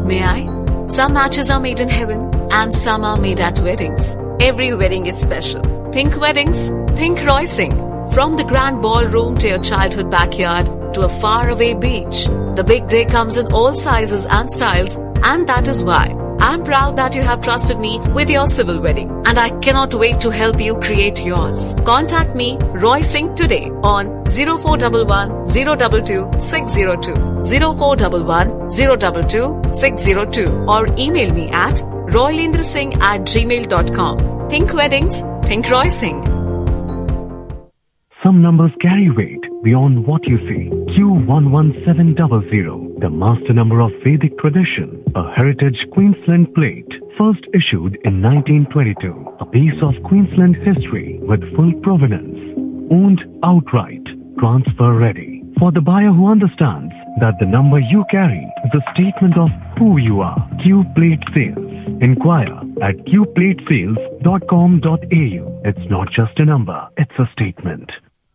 May I? Some matches are made in heaven and some are made at weddings. Every wedding is special. Think weddings, think Roysing. From the grand ballroom to your childhood backyard to a faraway beach, the big day comes in all sizes and styles, and that is why I'm proud that you have trusted me with your civil wedding, and I cannot wait to help you create yours. Contact me, Roysing, today on 0411 022 602, 0411 022 602, or email me at roylendrasingh@gmail.com. Think weddings, think Roysing. Some numbers carry weight beyond what you see. Q11700, the master number of Vedic tradition, a heritage Queensland plate, first issued in 1922. A piece of Queensland history with full provenance, owned outright, transfer ready. For the buyer who understands that the number you carry is a statement of who you are. Q Plate Sales. Inquire at qplatesales.com.au. It's not just a number, it's a statement.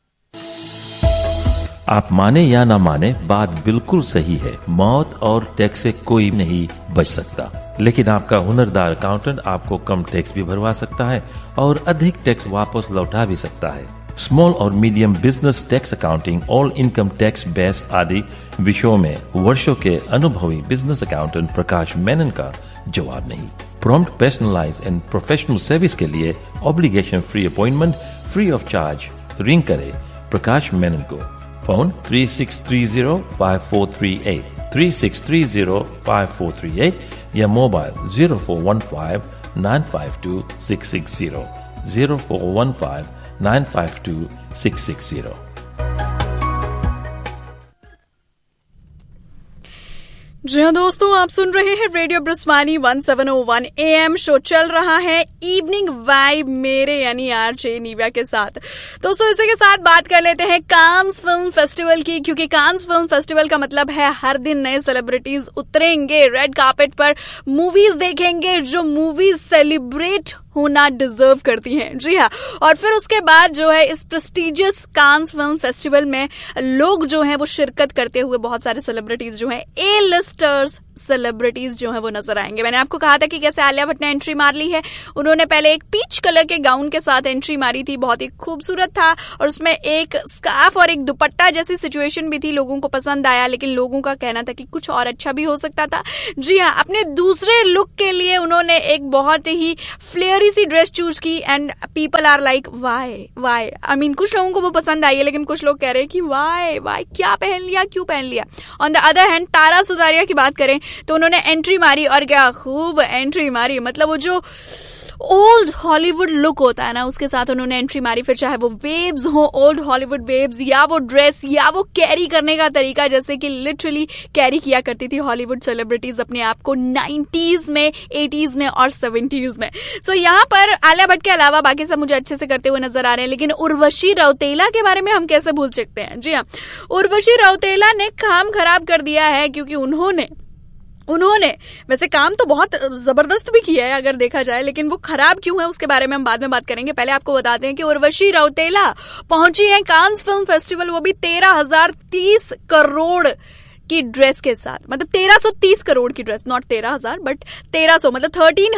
आप माने या ना माने, बात बिल्कुल सही है। मौत और टैक्स से कोई नहीं बच सकता, लेकिन आपका हुनरदार अकाउंटेंट आपको कम टैक्स भी भरवा सकता है और अधिक टैक्स वापस लौटा भी सकता है। स्मॉल और medium business tax accounting, all income tax base आदि विषयों में वर्षों के अनुभवी बिजनेस अकाउंटेंट प्रकाश मेनन का जवाब नहीं। Prompt, personalise and professional service के लिए obligation free appointment, free of charge ring करें प्रकाश मेनन को। फोन 36305438, 36305438 या मोबाइल 0415952660, 0415952660। जी हाँ दोस्तों, आप सुन रहे हैं रेडियो ब्रिस्वानी 1701 AM। शो चल रहा है इवनिंग वाइब मेरे यानी आरजे निव्या के साथ। दोस्तों इसी के साथ बात कर लेते हैं कांस फिल्म फेस्टिवल की, क्योंकि कांस फिल्म फेस्टिवल का मतलब है हर दिन नए सेलिब्रिटीज उतरेंगे रेड कार्पेट पर, मूवीज देखेंगे जो मूवीज सेलिब्रेट होना डिजर्व करती हैं। जी हाँ, और फिर उसके बाद जो है इस प्रेस्टिजियस कांस फिल्म फेस्टिवल में लोग जो हैं वो शिरकत करते हुए बहुत सारे सेलिब्रिटीज जो हैं, ए लिस्टर्स सेलिब्रिटीज जो है वो नजर आएंगे। मैंने आपको कहा था कि कैसे आलिया भट्ट ने एंट्री मार ली है। उन्होंने पहले एक पीच कलर के गाउन के साथ एंट्री मारी थी, बहुत ही खूबसूरत था, और उसमें एक स्कार्फ और एक दुपट्टा जैसी सिचुएशन भी थी। लोगों को पसंद आया, लेकिन लोगों का कहना था कि कुछ और अच्छा भी हो सकता था। जी हाँ, अपने दूसरे लुक के लिए उन्होंने एक बहुत ही फ्लेयरी सी ड्रेस चूज की, and people are like why I mean कुछ लोगों को वो पसंद आई है, लेकिन कुछ लोग कह रहे हैं कि वाई क्या पहन लिया, क्यों पहन लिया। On the other hand Tara Sutaria की बात करें तो उन्होंने एंट्री मारी, और क्या खूब एंट्री मारी। मतलब वो जो ओल्ड हॉलीवुड लुक होता है ना, उसके साथ उन्होंने एंट्री मारी। फिर चाहे वो वेव्स हो, ओल्ड हॉलीवुड वेव्स, या वो ड्रेस, या वो कैरी करने का तरीका, जैसे कि लिटरली कैरी किया करती थी हॉलीवुड सेलिब्रिटीज अपने आप को 90s में, 80s में और 70s में। सो यहाँ पर आलिया भट्ट के अलावा बाकी सब मुझे अच्छे से करते हुए नजर आ रहे हैं, लेकिन उर्वशी रौतेला के बारे में हम कैसे भूल सकते हैं। जी हाँ, उर्वशी रौतेला ने काम खराब कर दिया है, क्योंकि उन्होंने वैसे काम तो बहुत जबरदस्त भी किया है अगर देखा जाए, लेकिन वो खराब क्यों है उसके बारे में हम बाद में बात करेंगे। पहले आपको बताते हैं कि उर्वशी रौतेला पहुंची है कांस फिल्म फेस्टिवल, वो भी 13,030 करोड़ की ड्रेस के साथ। मतलब 1330 करोड़ की ड्रेस, नॉट 13,000 बट 1300, मतलब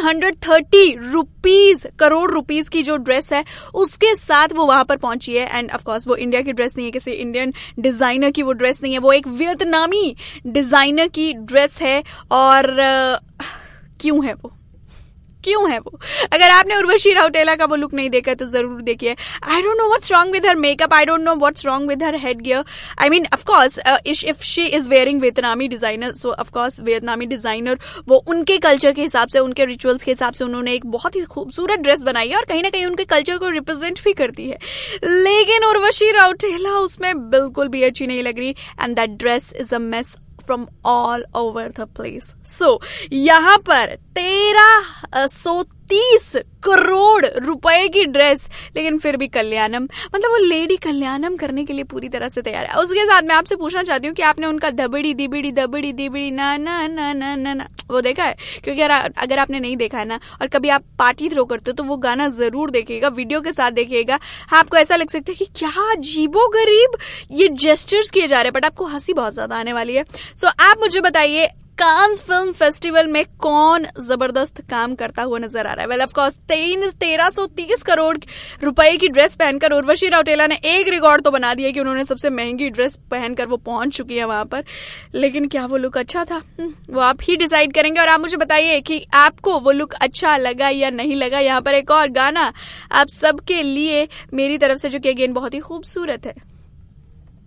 1330 करोड़ रुपीस की जो ड्रेस है उसके साथ वो वहां पर पहुंची है। एंड ऑफ कोर्स वो इंडिया की ड्रेस नहीं है, किसी इंडियन डिजाइनर की वो ड्रेस नहीं है, वो एक वियतनामी डिजाइनर की ड्रेस है। और क्यों है वो? अगर आपने उर्वशी रौतेला का वो लुक नहीं देखा तो जरूर देखिए। I don't know what's wrong with her makeup, I don't know what's wrong with her head gear. I mean of course if she is wearing वियतनामी designer, so of course वियतनामी designer वो उनके culture के हिसाब से, उनके rituals के हिसाब से उन्होंने एक बहुत ही खूबसूरत ड्रेस बनाई है और कहीं ना कहीं उनके कल्चर को रिप्रेजेंट भी करती है। लेकिन उर्वशी रौतेला उसमें बिल्कुल भी अच्छी नहीं लग रही, and that dress is a mess from all over the place. So, यहाँ पर 1330 करोड़ रुपए की ड्रेस, लेकिन फिर भी कल्याणम, मतलब वो लेडी कल्याणम करने के लिए पूरी तरह से तैयार है। उसके साथ मैं आपसे पूछना चाहती हूँ कि आपने उनका दबड़ी दिबड़ी दबड़ी दिबड़ी ना ना ना ना ना ना वो देखा है? क्योंकि अगर आपने नहीं देखा है ना, और कभी आप पार्टी थ्रो करते हो, तो वो गाना जरूर देखिएगा, वीडियो के साथ देखिएगा। आपको ऐसा लग सकता है कि क्या अजीबो गरीब ये जेस्चर्स किए जा रहे हैं, बट आपको हंसी बहुत ज्यादा आने वाली है। सो आप मुझे बताइए, कांस फिल्म फेस्टिवल में कौन जबरदस्त काम करता हुआ नजर आ रहा है? वेल ऑफ कोर्स 1330 करोड़ रुपए की ड्रेस पहनकर उर्वशी रौटेला ने एक रिकॉर्ड तो बना दिया कि उन्होंने सबसे महंगी ड्रेस पहनकर वो पहुंच चुकी है वहां पर। लेकिन क्या वो लुक अच्छा था? वो आप ही डिसाइड करेंगे। और आप मुझे बताइए कि आपको वो लुक अच्छा लगा या नहीं लगा। यहाँ पर एक और गाना आप सबके लिए मेरी तरफ से, जो कि अगेन बहुत ही खूबसूरत है।